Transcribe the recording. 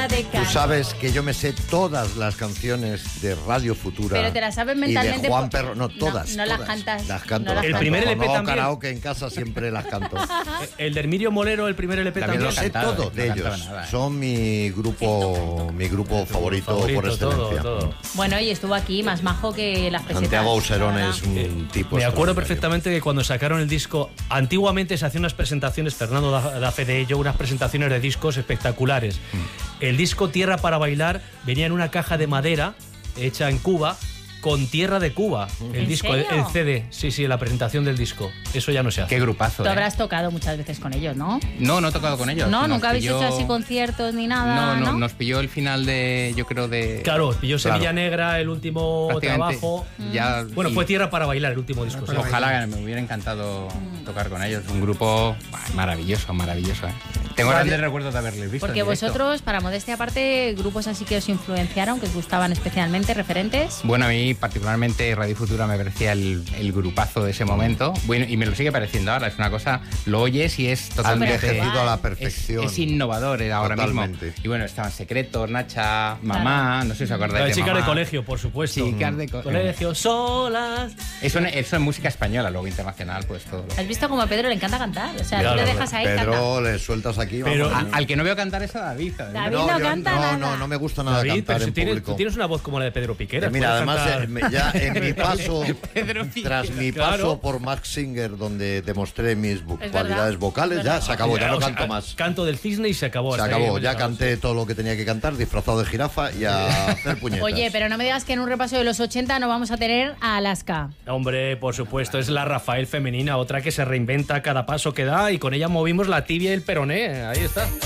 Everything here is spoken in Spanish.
cara de Tú sabes que yo me sé todas las canciones de Radio Futura. Pero te las sabes mentalmente. Y de Juan Perro, no, todas. No todas. las cantas. Las canto. No las las El canto. primer LP Cuando hago también. karaoke en casa siempre las canto. El de Herminio Molero, el primer LP También también. Yo sé cantado, todo no de cantaba ellos. nada, Son mi grupo favorito por excelencia. todo. Bueno, y estuvo aquí más majo que las pesetas. Santiago Auserón la es verdad. un tipo Me acuerdo extraordinario. perfectamente que cuando sacaron el disco, antiguamente se hacían unas presentaciones, Fernando da fe de ello, unas presentaciones de discos espectaculares. El disco Tierra para Bailar venía en una caja de madera hecha en Cuba, con tierra de Cuba. El ¿En disco, el serio? CD, sí, la presentación del disco. Eso ya no se hace. Qué grupazo, Tú habrás tocado muchas veces con ellos, ¿no? No he tocado con ellos. No, Nos nunca habéis pilló- hecho así conciertos ni nada, ¿no? Nos pilló el final de, yo creo, de... Claro, pilló Sevilla Claro. Negra, el último Prácticamente trabajo. ya- Bueno, y- fue Tierra para Bailar, el último disco. sí. Ojalá, que me hubiera encantado tocar con ellos. Un grupo maravilloso, maravilloso. Tengo grandes recuerdos de haberles visto. Porque en directo. vosotros, para modestia aparte, grupos así que os influenciaron, que os gustaban especialmente, referentes. Bueno, a mí particularmente Radio Futura me parecía el grupazo de ese momento. Bueno, y me lo sigue pareciendo ahora. Es una cosa, lo oyes y es Ha totalmente... envejecido a la Es, perfección. es innovador ahora Totalmente. mismo. Y bueno, estaban Secretos, Nacha, Mamá, no sé si os acordáis Las de chicas Mamá. de colegio, por supuesto. Chicas de colegio, solas. Eso es música española, luego internacional, pues todo. ¿Has visto cómo a Pedro le encanta cantar? O sea, Claro, tú le claro. dejas ahí cantar. Pedro, le sueltas aquí. Pero- vamos. Al que no veo cantar es a David. ¿sabes? David no yo- canta no, nada. no me gusta nada David, cantar pero en tú público. tienes una voz como la de Pedro Piqueras. Mira, puedes además, cantar- ya en mi paso, Pedro tras mi Claro. paso por Max Singer, donde demostré mis Es cualidades verdad. vocales, ya se acabó, ya no O sea, canto más. Canto del cisne y se acabó. Se hasta ahí acabó, hemos ya llegado, canté todo lo que tenía que cantar, disfrazado de jirafa y a hacer puñetas. Oye, pero no me digas que en un repaso de los 80 no vamos a tener a Alaska. Hombre, por supuesto, es la Rafael femenina, otra que se reinventa cada paso que da y con ella movimos la tibia y el peroné. Ahí está.